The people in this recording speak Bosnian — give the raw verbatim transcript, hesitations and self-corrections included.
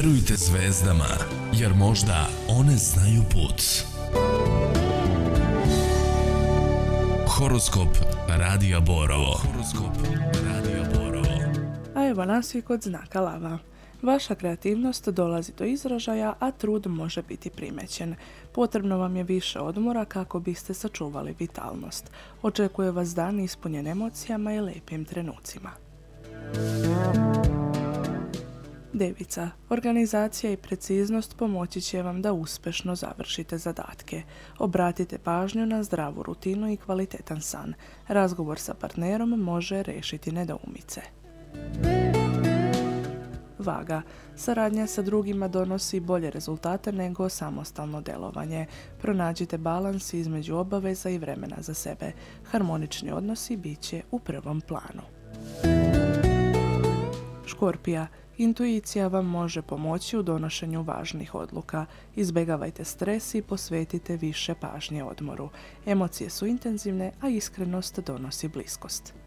Verujte zvezdama, jer možda one znaju put. Horoskop Radija Borovo. Horoskop Radija Borovo. A evo nas i kod znaka lava. Vaša kreativnost dolazi do izražaja, a trud može biti primećen. Potrebno vam je više odmora kako biste sačuvali vitalnost. Očekuje vas dan ispunjen emocijama i lijepim trenucima. Devica, organizacija i preciznost pomoći će vam da uspješno završite zadatke. Obratite pažnju na zdravu rutinu i kvalitetan san. Razgovor sa partnerom može riješiti nedoumice. Vaga, saradnja sa drugima donosi bolje rezultate nego samostalno djelovanje. Pronađite balans između obaveza i vremena za sebe. Harmonični odnosi bit će u prvom planu. Škorpija, intuicija vam može pomoći u donošenju važnih odluka. Izbjegavajte stres i posvetite više pažnje odmoru. Emocije su intenzivne, a iskrenost donosi bliskost.